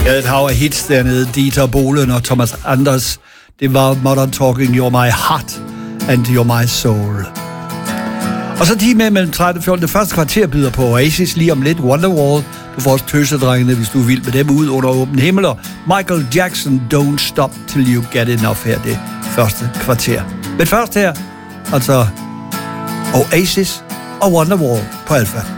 havde et hav af hits dernede, Dieter Bohlen og Thomas Anders. Det var Modern Talking, You're My Heart and You're My Soul. Og så 10 med mellem 13 og 14. Det første kvarter byder på Oasis, lige om lidt Wonderwall. Du får også tøsedrengene, hvis du er vild med dem, ud under åben himmel. Og Michael Jackson, Don't Stop Till You Get Enough her, det første kvarter. Men først her, altså Oasis og Wonderwall på Alpha.